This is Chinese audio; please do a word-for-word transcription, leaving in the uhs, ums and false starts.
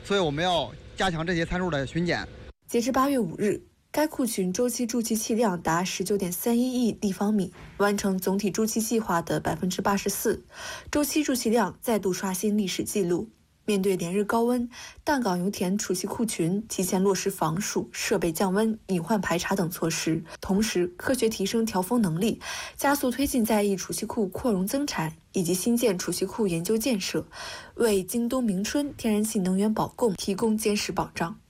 所以我们要加强这些参数的巡检。 截至八月五日，该库群周期助气气量达十九点三一亿立方米，完成总体助气计划的百分之八十四，周期助气量再度刷新历史记录。面对连日高温，淡港油田储气库群提前落实防暑、设备降温、隐患排查等措施，同时科学提升调风能力，加速推进在役储气库扩容增产以及新建储气库研究建设，为京东明春天然气能源保供提供坚实保障。